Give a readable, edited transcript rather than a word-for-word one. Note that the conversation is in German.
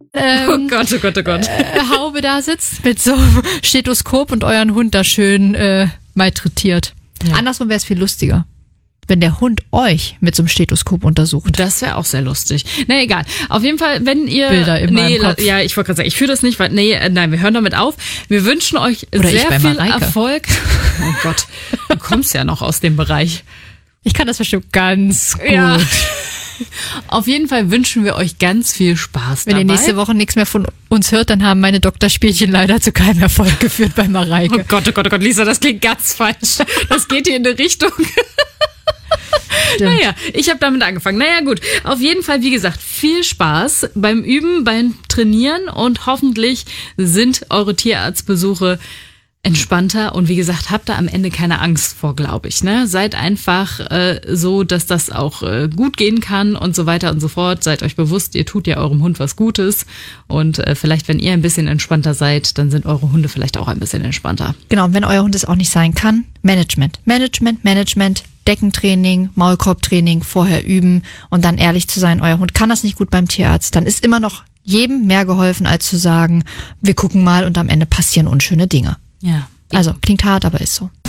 Oh Gott, oh Gott, oh Gott. Haube da sitzt mit so einem Stethoskop und euren Hund da schön malträtiert. Ja. Andersrum wäre es viel lustiger, wenn der Hund euch mit so einem Stethoskop untersucht. Das wäre auch sehr lustig. Na egal. Auf jeden Fall, wenn ihr... Bilder in meinem Kopf. Ja, ich wollte gerade sagen, ich fühle das nicht, weil... Nein, wir hören damit auf. Wir wünschen euch sehr viel Erfolg. Oh Gott, du kommst ja noch aus dem Bereich. Ich kann das bestimmt ganz gut. Ja. Auf jeden Fall wünschen wir euch ganz viel Spaß dabei. Wenn ihr nächste Woche nichts mehr von uns hört, dann haben meine Doktorspielchen leider zu keinem Erfolg geführt bei Mareike. Oh Gott, Lisa, das klingt ganz falsch. Das geht hier in eine Richtung. Naja, ich habe damit angefangen. Naja, gut. Auf jeden Fall, wie gesagt, viel Spaß beim Üben, beim Trainieren und hoffentlich sind eure Tierarztbesuche entspannter und wie gesagt, habt da am Ende keine Angst vor, glaube ich. Ne? Seid einfach so, dass das auch gut gehen kann und so weiter und so fort. Seid euch bewusst, ihr tut ja eurem Hund was Gutes und vielleicht, wenn ihr ein bisschen entspannter seid, dann sind eure Hunde vielleicht auch ein bisschen entspannter. Genau, und wenn euer Hund es auch nicht sein kann, Management, Deckentraining, Maulkorbtraining, vorher üben und dann ehrlich zu sein, euer Hund kann das nicht gut beim Tierarzt, dann ist immer noch jedem mehr geholfen, als zu sagen, wir gucken mal und am Ende passieren unschöne Dinge. Ja. Also klingt hart, aber ist so.